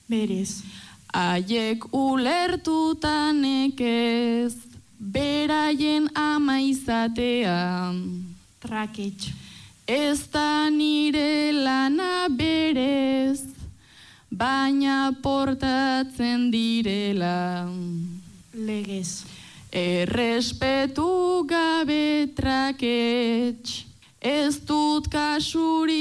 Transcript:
Berez. Haiek ulertuta nekez, beraien ama izatea. Traketx. Ez da nire lana berez, baina portatzen direla. Legez. Errespetu gabe traketx, ez dut kasuri